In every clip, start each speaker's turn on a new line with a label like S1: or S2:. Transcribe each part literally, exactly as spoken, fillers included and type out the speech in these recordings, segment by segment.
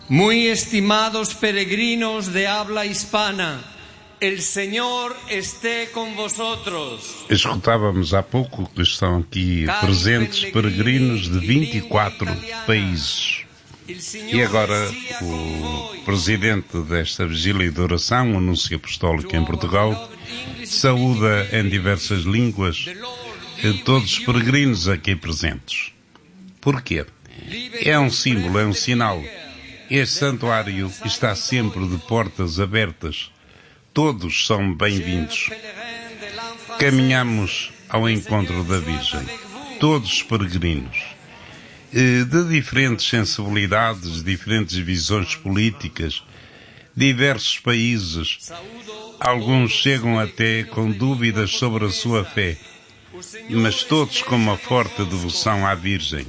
S1: Muy estimados peregrinos de habla hispana, el Señor esté con vosotros.
S2: Escutávamos há pouco que estão aqui presentes peregrinos de vinte e quatro países. E agora o presidente desta vigília de oração, o Núncio Apostólico em Portugal, saúda em diversas línguas todos os peregrinos aqui presentes. Porquê? É um símbolo, é um sinal. Este santuário está sempre de portas abertas. Todos são bem-vindos. Caminhamos ao encontro da Virgem. Todos os peregrinos. De diferentes sensibilidades, diferentes visões políticas, diversos países. Alguns chegam até com dúvidas sobre a sua fé, mas todos com uma forte devoção à Virgem.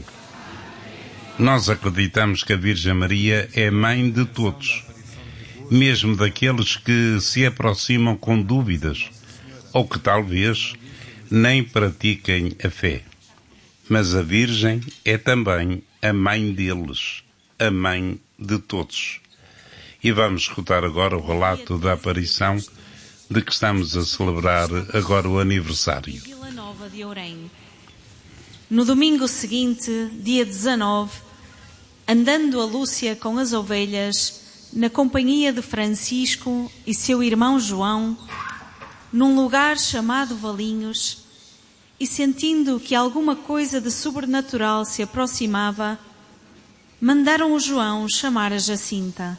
S2: Nós acreditamos que a Virgem Maria é mãe de todos, mesmo daqueles que se aproximam com dúvidas, ou que talvez nem pratiquem a fé. Mas a Virgem é também a mãe deles, a mãe de todos. E vamos escutar agora o relato da aparição de que estamos a celebrar agora o aniversário.
S3: Vila Nova de Ourém. No domingo seguinte, dia dezanove, andando a Lúcia com as ovelhas, na companhia de Francisco e seu irmão João, num lugar chamado Valinhos, e sentindo que alguma coisa de sobrenatural se aproximava, mandaram o João chamar a Jacinta.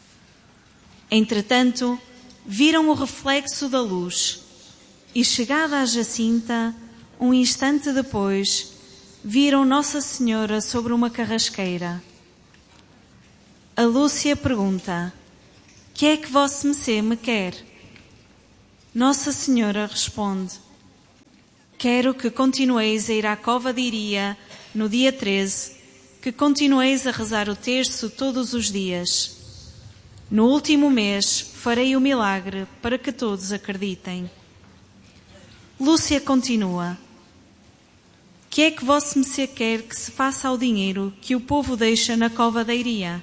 S3: Entretanto, viram o reflexo da luz, e chegada a Jacinta, um instante depois, viram Nossa Senhora sobre uma carrasqueira. A Lúcia pergunta: "Que é que vosso Messê me quer?" Nossa Senhora responde: "Quero que continueis a ir à cova de Iria no dia treze, que continueis a rezar o terço todos os dias. No último mês farei o milagre para que todos acreditem." Lúcia continua: "Que é que vosso Messê quer que se faça ao dinheiro que o povo deixa na cova da Iria?"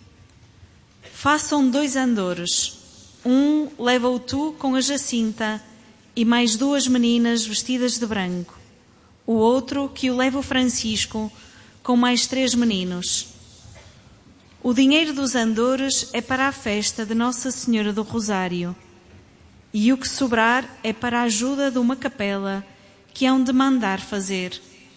S3: "Façam dois andores. Um leva-o tu com a Jacinta e mais duas meninas vestidas de branco. O outro que o leva o Francisco com mais três meninos. O dinheiro dos andores é para a festa de Nossa Senhora do Rosário, e o que sobrar é para a ajuda de uma capela que hão de mandar fazer."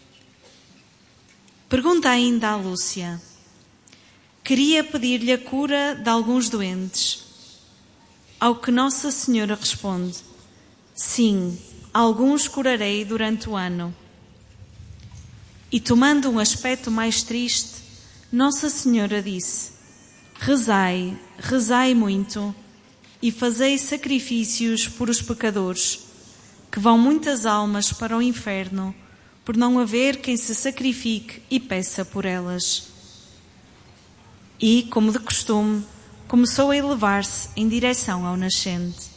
S3: Pergunta ainda a Lúcia: "Queria pedir-lhe a cura de alguns doentes." Ao que Nossa Senhora responde: "Sim, alguns curarei durante o ano." E tomando um aspecto mais triste, Nossa Senhora disse: "Rezai, rezai muito, e fazei sacrifícios por os pecadores, que vão muitas almas para o inferno, por não haver quem se sacrifique e peça por elas." E, como de costume, começou a elevar-se em direção ao nascente.